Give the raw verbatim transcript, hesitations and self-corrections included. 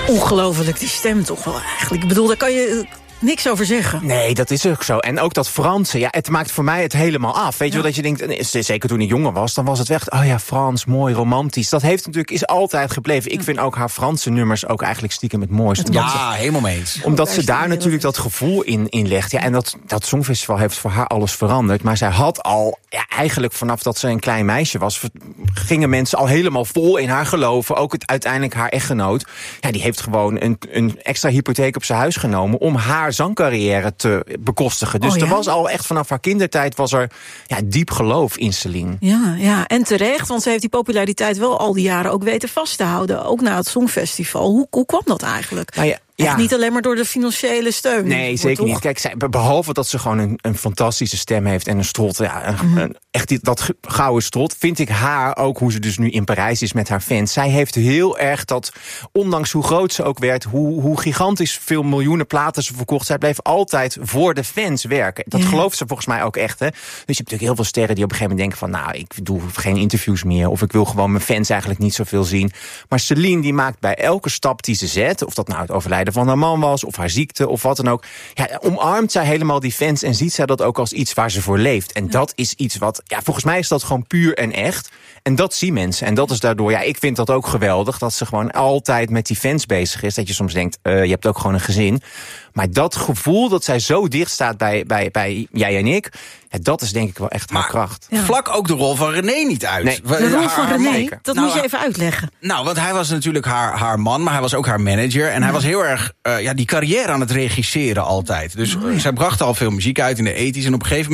Ongelooflijk, die stem toch wel eigenlijk. Ik bedoel, daar kan je niks over zeggen. Nee, dat is ook zo. En ook dat Franse, ja, het maakt voor mij het helemaal af. Weet je ja. wel, dat je denkt, zeker toen ik jonger was, dan was het echt, oh ja, Frans, mooi, romantisch. Dat heeft natuurlijk, is altijd gebleven. Ik vind ook haar Franse nummers ook eigenlijk stiekem het mooiste. Ja, ze, helemaal mee eens. Omdat ze daar natuurlijk dat gevoel in, in legt. Ja, en dat, dat Songfestival heeft voor haar alles veranderd. Maar zij had al, ja, eigenlijk vanaf dat ze een klein meisje was, gingen mensen al helemaal vol in haar geloven. Ook het, uiteindelijk haar echtgenoot. Ja, die heeft gewoon een, een extra hypotheek op zijn huis genomen om haar zangcarrière te bekostigen. Dus oh, ja? er was al echt vanaf haar kindertijd was er ja, diep geloof in Céline. Ja, ja, en terecht, want ze heeft die populariteit wel al die jaren ook weten vast te houden. Ook na het Songfestival. Hoe, hoe kwam dat eigenlijk? Nou ja, Echt ja. niet alleen maar door de financiële steun. Nee, zeker toch? niet. Kijk, zij, behalve dat ze gewoon een, een fantastische stem heeft en een strot, ja, een, mm-hmm. een, echt die, dat gouden strot, vind ik haar ook, hoe ze dus nu in Parijs is met haar fans. Zij heeft heel erg dat, ondanks hoe groot ze ook werd, hoe, hoe gigantisch veel miljoenen platen ze verkocht, zij bleef altijd voor de fans werken. Dat ja. gelooft ze volgens mij ook echt, hè. Dus je hebt natuurlijk heel veel sterren die op een gegeven moment denken van, nou, ik doe geen interviews meer, of ik wil gewoon mijn fans eigenlijk niet zoveel zien. Maar Céline, die maakt bij elke stap die ze zet, of dat nou het overlijden van haar man was, of haar ziekte, of wat dan ook, ja, omarmt zij helemaal die fans en ziet zij dat ook als iets waar ze voor leeft. En dat is iets wat, ja, volgens mij is dat gewoon puur en echt. En dat zien mensen. En dat is daardoor, ja, ik vind dat ook geweldig, dat ze gewoon altijd met die fans bezig is. Dat je soms denkt, uh, je hebt ook gewoon een gezin. Maar dat gevoel dat zij zo dicht staat bij, bij, bij jij en ik, ja, dat is denk ik wel echt maar haar kracht. Ja. Vlak ook de rol van René niet uit. Nee, de rol van René, dat nou, moet je even uitleggen. Nou, want hij was natuurlijk haar, haar man, maar hij was ook haar manager. En ja. hij was heel erg uh, ja, die carrière aan het regisseren altijd. Dus oh, ja. zij bracht al veel muziek uit in de ethisch. En op een gegeven moment